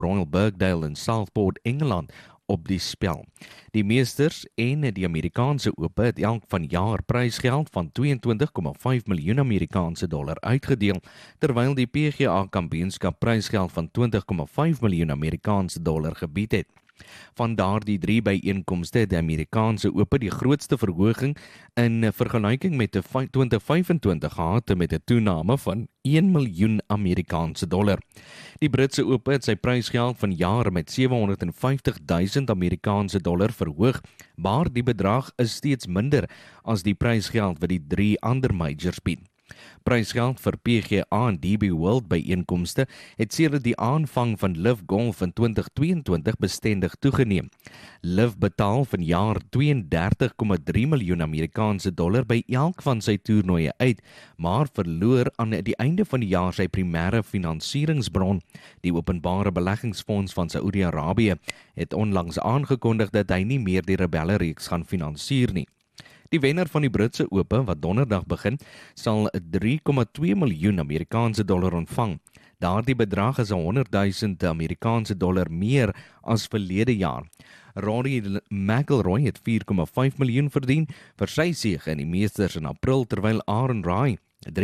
Royal Birkdale in Southport, Engeland, op die spel. Die Meesters en die Amerikaanse Ope het elk vanjaar prysgeld van 22,5 miljoen Amerikaanse dollar uitgedeel, terwyl die PGA Kampioenskap prysgeld van 20,5 miljoen Amerikaanse dollar gebied het. Van daardie 3 byeenkomste het die Amerikaanse Ope die grootste verhoging in vergelyking met 2025 gehad met 'n toename van 1 miljoen Amerikaanse dollar. Die Britse Ope het sy prysgeld van jaar met 750.000 Amerikaanse dollar verhoog, maar die bedrag is steeds minder as die prysgeld wat die 3 ander majors bied. Prysgeld vir PGA en DB World byeenkomste het sedert die aanvang van LIV Golf in 2022 bestendig toegeneem. LIV betaal vanjaar 32,3 miljoen Amerikaanse dollar by elk van sy toernooie uit, maar verloor aan die einde van die jaar sy primêre finansieringsbron. Die openbare beleggingsfonds van Saudi-Arabië het onlangs aangekondig dat hy nie meer die rebellereeks gaan finansier nie. Die wenner van die Britse Ope, wat donderdag begin, sal 3,2 miljoen Amerikaanse dollar ontvang. Daardie bedrag is 100.000 Amerikaanse dollar meer as verlede jaar. Rory McIlroy het 4,5 miljoen verdien vir sy sege in die Meesters in April, terwyl Aaron Rai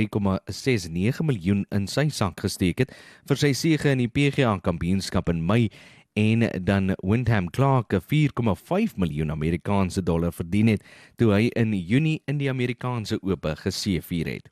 3,69 miljoen in sy sak gesteek het vir sy sege in die PGA Kampioenskap in Mei, en dan Wyndham Clark 4,5 miljoen Amerikaanse dollar verdien het, toe hy in Junie in die Amerikaanse Ope geseëvier het.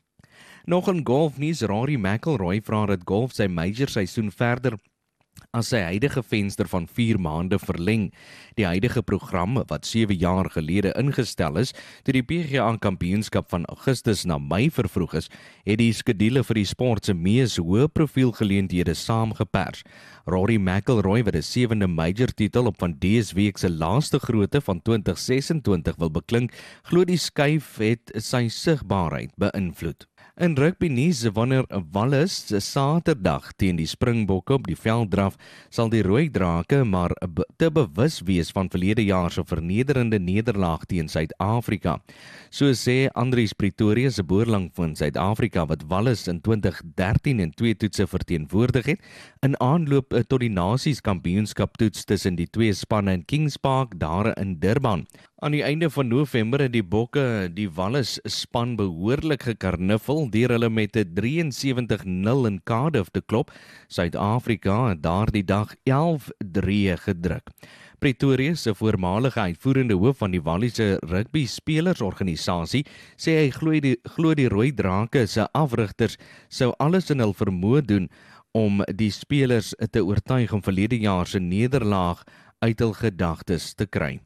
Nog in golfnuus, Rory McIlroy vra dat golf sy major seisoen verder as sy huidige venster van 4 maande verleng. Die huidige program, wat 7 jaar gelede ingestel is, toe die PGA Kampioenskap van Augustus na Mei vervroeg is, het die skedule vir die sport se mees hoë profiel geleenthede saamgepers. Rory McIlroy, wat 'n 7de major titel op van dese week se laaste grootte van 2026 wil beklink, glo die skuif het sy sigbaarheid beïnvloed. In rugby nuus, wanneer Wallis Saterdag teen die Springbokke op die veld draf, sal die Rooi Drake maar te bewus wees van verlede jaar se vernederende nederlaag teen Suid-Afrika. So sê Andries Pretorius, 'n boerling van Suid-Afrika wat Wallis in 2013 in 2 toetse verteenwoordig het, in aanloop tot die Nasies Kampioenskap toets tussen die 2 spanne in Kings Park daar in Durban. Aan die einde van November het die Bokke die Wallis span behoorlik gekarniffel deur hulle met 'n 73-0 in Cardiff te klop. Suid-Afrika het daardie dag 11-3 gedruk. Pretorius, 'n voormalige uitvoerende hoof van die Walliese Rugby Spelersorganisasie, sê hy glo die Rooi Drake se afrigters sou alles in hul vermoë doen om die spelers te oortuig om verlede jaar se nederlaag uit hul gedagtes te kry.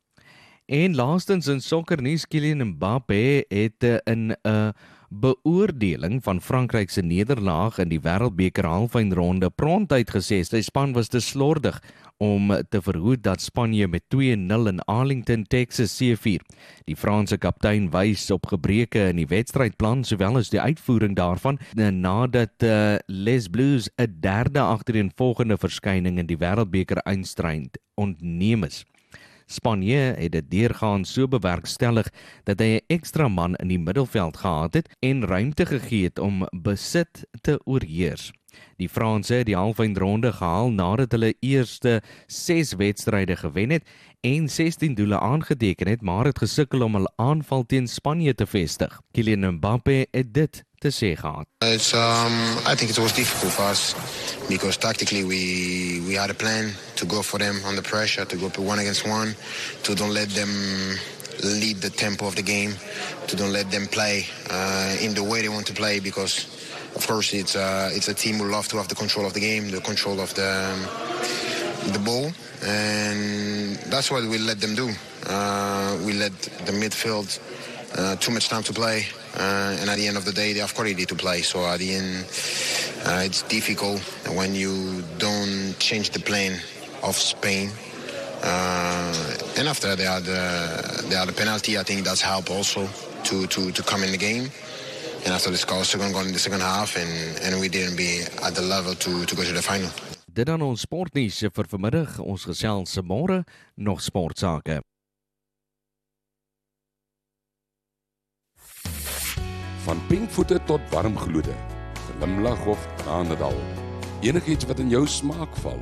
En laastens in sokkernuus, Kylian Mbappé het in 'n beoordeling van Frankryk se nederlaag in die Wêreldbeker halfeindronde prontuit gesê sy span was te slordig om te verhoed dat Spanje met 2-0 in Arlington, Texas seëvier. Die Franse kaptein wys op gebreke in die wedstrydplan sowel as die uitvoering daarvan nadat Les Bleus 'n derde agtereenvolgende verskyning in die Wêreldbeker eindstryd ontneem is. Spanje het dit deurgaans so bewerkstellig dat hy 'n ekstra man in die middelveld gehad het en ruimte gegee het om besit te oorheers. Die Franse het die halfeindronde gehaal nadat hulle eerste 6 wedstryde gewen het en 16 doele aangeteken het, maar het gesukkel om hulle aanval teen Spanje te vestig. Kylian Mbappé het dit te sê gehad. I think it was difficult for us because tactically we had a plan to go for them under pressure, to go to 1 against 1, to don't let them lead the tempo of the game, to don't let them play in the way they want to play, because of course it's a team who love to have the control of the game, the control of the ball, and that's what we let them do. We let the midfield too much time to play, and at the end of the day they have quality to play, so at the end it's difficult when you don't change the plan of Spain, and after they had the penalty. I think that's helped also to come in the game, and after the score second goal in the second half, and we didn't be at the level to go to the final. Dit dan ons sportnuus vir vanmiddag. Ons gesels môre nog sportsake. Van pinkvoete tot warmgloede, glimlag of tranendal. Enigiets wat in jou smaak val.